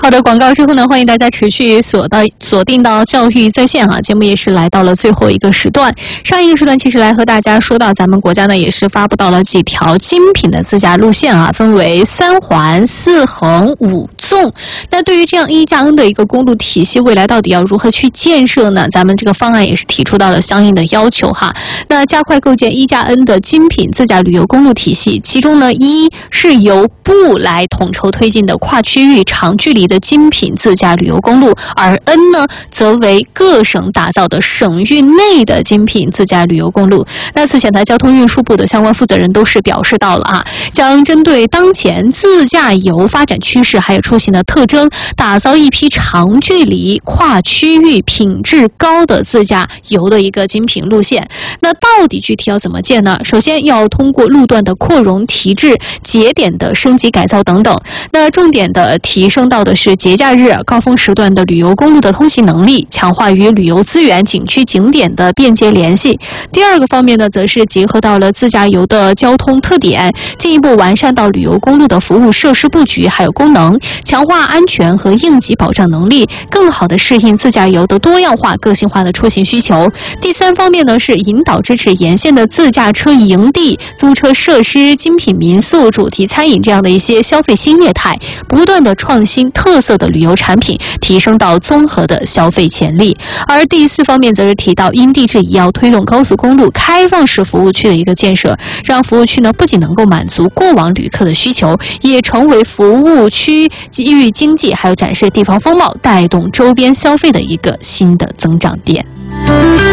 好的，广告之后呢，欢迎大家持续锁定到教育在线啊，节目也是来到了最后一个时段。上一个时段其实来和大家说到，咱们国家呢也是发布到了几条精品的自驾路线啊，分为3环、4横、5纵。那对于这样1+N 的一个公路体系，未来到底要如何去建设呢？咱们这个方案也是提出到了相应的要求哈。那加快构建1+N 的精品自驾旅游公路体系，其中呢，一是由部来统筹推进的跨区域长距离的精品自驾旅游公路，而 N 呢，则为各省打造的省域内的精品自驾旅游公路。那此前呢，交通运输部的相关负责人都是表示到了啊，将针对当前自驾游发展趋势还有出行的特征，打造一批长距离跨区域品质高的自驾游的一个精品路线。那到底具体要怎么建呢？首先要通过路段的扩容提质、节点的升级改造等等。那重点的提升到的是节假日高峰时段的旅游公路的通行能力，强化与旅游资源、景区景点的便捷联系。第二个方面呢，则是结合到了自驾游的交通特点，进一步完善到旅游公路的服务设施布局还有功能，强化安全和应急保障能力，更好的适应自驾游的多样化、个性化的出行需求。第三方面呢，是引导支持沿线的自驾车营地、租车设施、精品民宿、主题餐饮这样的一些消费新业态，不断的创新特色的旅游产品，提升到综合的消费潜力。而第四方面则是提到因地制宜，要推动高速公路开放式服务区的一个建设，让服务区呢不仅能够满足过往旅客的需求，也成为服务区基于经济还有展示地方风貌、带动周边消费的一个新的增长点。